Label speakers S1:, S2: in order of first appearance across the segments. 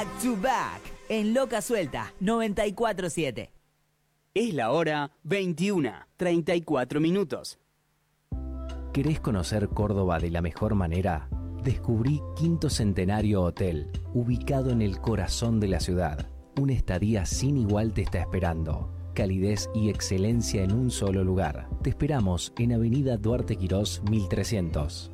S1: Back to Back en Loca Suelta 94.7.
S2: Es la hora 21:34.
S3: ¿Querés conocer Córdoba de la mejor manera? Descubrí Quinto Centenario Hotel, ubicado en el corazón de la ciudad. Una estadía sin igual te está esperando. Calidez y excelencia en un solo lugar. Te esperamos en Avenida Duarte Quirós 1300.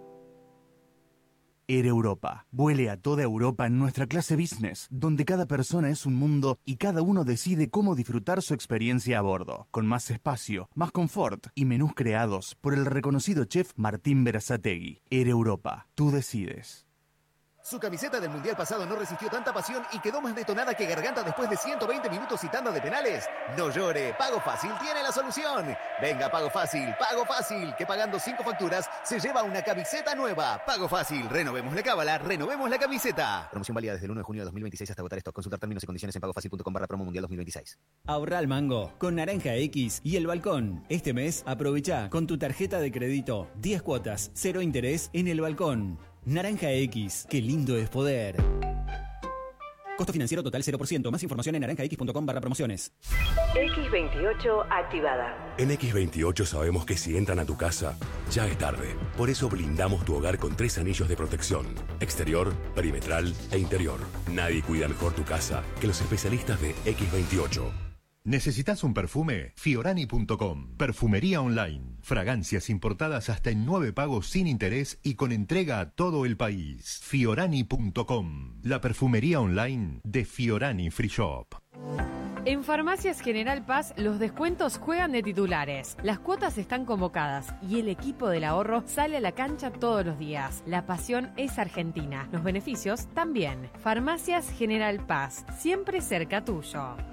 S4: Air Europa. Vuele a toda Europa en nuestra clase business, donde cada persona es un mundo y cada uno decide cómo disfrutar su experiencia a bordo, con más espacio, más confort y menús creados por el reconocido chef Martín Berazategui. Air Europa. Tú decides.
S5: Su camiseta del Mundial pasado no resistió tanta pasión y quedó más detonada que Garganta después de 120 minutos y tanda de penales. No llore, Pago Fácil tiene la solución. Venga, Pago Fácil, que pagando 5 facturas se lleva una camiseta nueva. Pago Fácil, renovemos la cábala, renovemos la camiseta. Promoción válida desde el 1 de junio de 2026 hasta agotar stock. Consultar términos y condiciones en pagofacil.com/promo mundial 2026.
S6: Ahorra al mango con Naranja X y El Balcón. Este mes aprovecha con tu tarjeta de crédito 10 cuotas, 0 interés en El Balcón. Naranja X, qué lindo es poder. Costo financiero total 0%. Más información en naranjax.com/promociones.
S7: X28 activada.
S8: En X28 sabemos que si entran a tu casa, ya es tarde. Por eso blindamos tu hogar con 3 anillos de protección: exterior, perimetral e interior. Nadie cuida mejor tu casa que los especialistas de X28.
S9: ¿Necesitas un perfume? Fiorani.com. Perfumería online. Fragancias importadas hasta en 9 pagos sin interés y con entrega a todo el país. Fiorani.com. La perfumería online de Fiorani Free Shop.
S10: En Farmacias General Paz los descuentos juegan de titulares. Las cuotas están convocadas y el equipo del ahorro sale a la cancha todos los días. La pasión es argentina. Los beneficios también. Farmacias General Paz, siempre cerca tuyo.